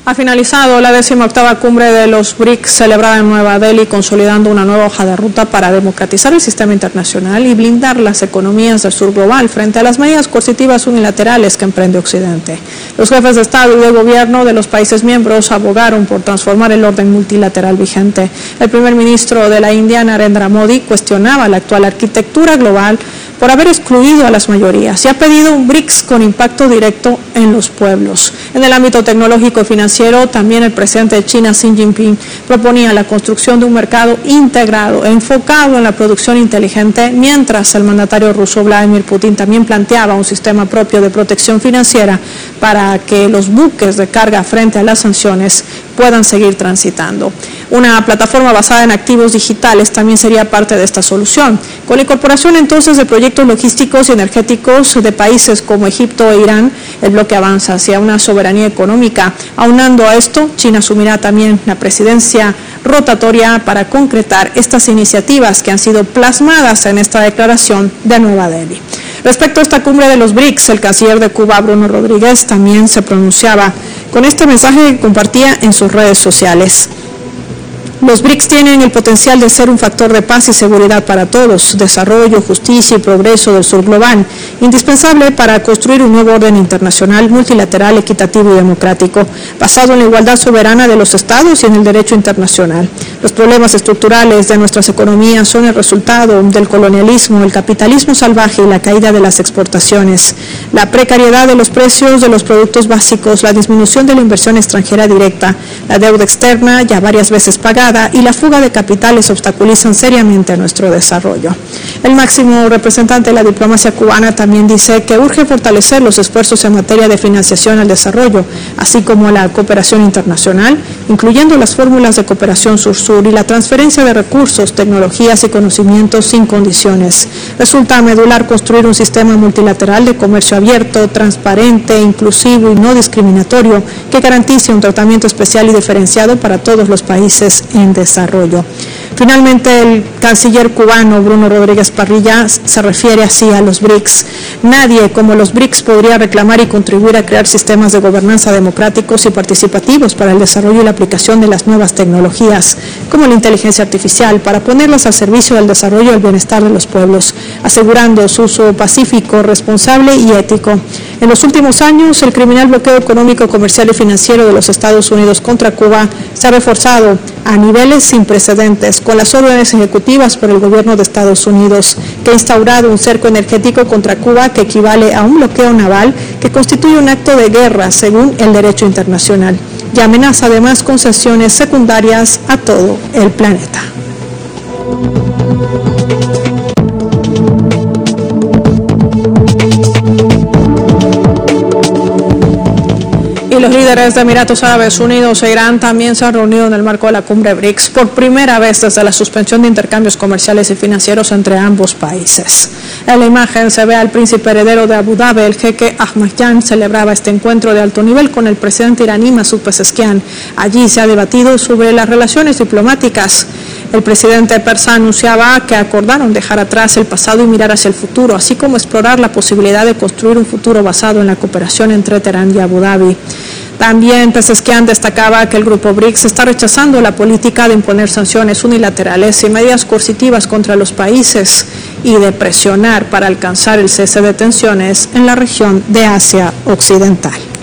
Ha finalizado la 18ª cumbre de los BRICS celebrada en Nueva Delhi, consolidando una nueva hoja de ruta para democratizar el sistema internacional y blindar las economías del sur global frente a las medidas coercitivas unilaterales que emprende Occidente. Los jefes de Estado y de Gobierno de los países miembros abogaron por transformar el orden multilateral vigente. El primer ministro de la India, Narendra Modi, cuestionaba la actual arquitectura global por haber excluido a las mayorías y ha pedido un BRICS con impacto directo en los pueblos. En el ámbito tecnológico y financiero, también el presidente de China, Xi Jinping, proponía la construcción de un mercado integrado, enfocado en la producción inteligente, mientras el mandatario ruso Vladimir Putin también planteaba un sistema propio de protección financiera para que los buques de carga frente a las sanciones puedan seguir transitando. Una plataforma basada en activos digitales también sería parte de esta solución. Con la incorporación entonces de proyectos logísticos y energéticos de países como Egipto e Irán, el bloque avanza hacia una soberanía económica. Aunando a esto, China asumirá también la presidencia rotatoria para concretar estas iniciativas que han sido plasmadas en esta declaración de Nueva Delhi. Respecto a esta cumbre de los BRICS, el canciller de Cuba, Bruno Rodríguez, también se pronunciaba con este mensaje que compartía en sus redes sociales. Los BRICS tienen el potencial de ser un factor de paz y seguridad para todos, desarrollo, justicia y progreso del sur global, indispensable para construir un nuevo orden internacional, multilateral, equitativo y democrático, basado en la igualdad soberana de los estados y en el derecho internacional. Los problemas estructurales de nuestras economías son el resultado del colonialismo, el capitalismo salvaje y la caída de las exportaciones, la precariedad de los precios de los productos básicos, la disminución de la inversión extranjera directa, la deuda externa ya varias veces pagada, y la fuga de capitales obstaculizan seriamente nuestro desarrollo. El máximo representante de la diplomacia cubana también dice que urge fortalecer los esfuerzos en materia de financiación al desarrollo, así como la cooperación internacional, incluyendo las fórmulas de cooperación sur-sur y la transferencia de recursos, tecnologías y conocimientos sin condiciones. Resulta medular construir un sistema multilateral de comercio abierto, transparente, inclusivo y no discriminatorio que garantice un tratamiento especial y diferenciado para todos los países en desarrollo. Finalmente, el canciller cubano Bruno Rodríguez Parrilla se refiere así a los BRICS. Nadie como los BRICS podría reclamar y contribuir a crear sistemas de gobernanza democráticos y participativos para el desarrollo y la aplicación de las nuevas tecnologías, como la inteligencia artificial, para ponerlas al servicio del desarrollo y el bienestar de los pueblos, asegurando su uso pacífico, responsable y ético. En los últimos años, el criminal bloqueo económico, comercial y financiero de los Estados Unidos contra Cuba se ha reforzado a niveles sin precedentes, con las órdenes ejecutivas por el gobierno de Estados Unidos, que ha instaurado un cerco energético contra Cuba que equivale a un bloqueo naval que constituye un acto de guerra según el derecho internacional y amenaza además con sanciones secundarias a todo el planeta. Y los líderes de Emiratos Árabes Unidos e Irán también se han reunido en el marco de la cumbre BRICS por primera vez desde la suspensión de intercambios comerciales y financieros entre ambos países. En la imagen se ve al príncipe heredero de Abu Dhabi, el jeque Ahmadiyyan, celebraba este encuentro de alto nivel con el presidente iraní Masoud Pezeshkian. Allí se ha debatido sobre las relaciones diplomáticas. El presidente persa anunciaba que acordaron dejar atrás el pasado y mirar hacia el futuro, así como explorar la posibilidad de construir un futuro basado en la cooperación entre Teherán y Abu Dhabi. También Pezeshkian destacaba que el grupo BRICS está rechazando la política de imponer sanciones unilaterales y medidas coercitivas contra los países y de presionar para alcanzar el cese de tensiones en la región de Asia Occidental.